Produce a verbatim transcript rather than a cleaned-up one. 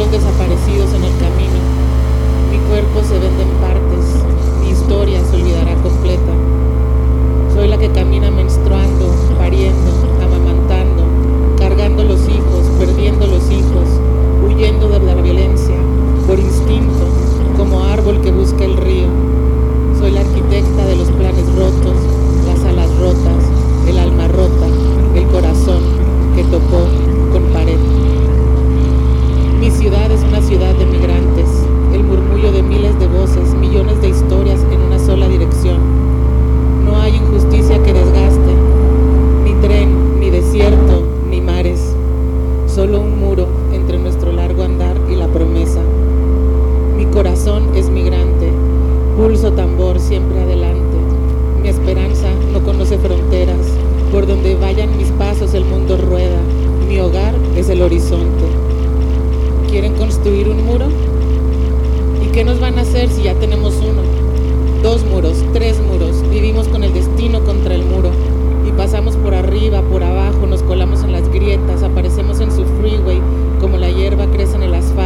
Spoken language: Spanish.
los desaparecidos en el camino. Mi cuerpo se vende en partes, mi historia se olvidará completa. Soy la que camina menstruando, pariendo, amamantando, cargando los hijos, perdiendo los hijos, huyendo de la violencia, por instinto, como árbol que busca el río. Soy la arquitecta de los planes rotos, las alas rotas, el alma rota, el corazón que topó con pared. Mi ciudad es una ciudad de migrantes, el murmullo de miles de voces, millones de historias en una sola dirección. No hay injusticia que desgaste, ni tren, ni desierto, ni mares, solo un muro entre nuestro largo andar y la promesa. Mi corazón es migrante, pulso tambor siempre adelante. Mi esperanza no conoce fronteras, por donde vayan mis pasos el mundo rueda. Mi hogar es el horizonte. ¿Quieren construir un muro? ¿Y qué nos van a hacer si ya tenemos uno? Dos muros, tres muros, vivimos con el destino contra el muro. Y pasamos por arriba, por abajo, nos colamos en las grietas, aparecemos en su freeway, como la hierba crece en el asfalto.